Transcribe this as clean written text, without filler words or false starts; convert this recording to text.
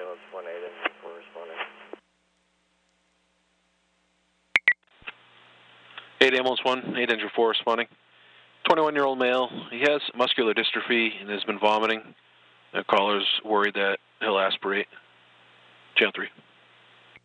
ambulance 1-8 engine 4 responding. 8 ambulance 1, 8 engine 4 responding. 21-year-old male. He has muscular dystrophy and has been vomiting. The caller's worried that he'll aspirate. Channel 3.